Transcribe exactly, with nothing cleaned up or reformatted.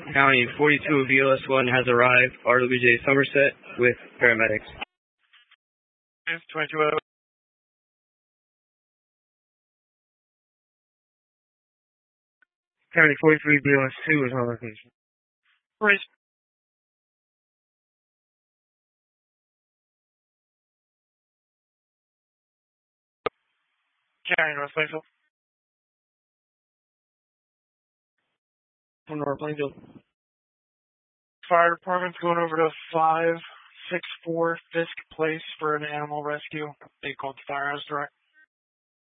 County forty-two B L S one has arrived, R W J Somerset, with paramedics. twenty-two oh. County forty-three B L S two is on location. Right. County North Plainfield. From North Plainfield. Fire department's going over to five six four Fisk Place for an animal rescue. They called the firehouse direct.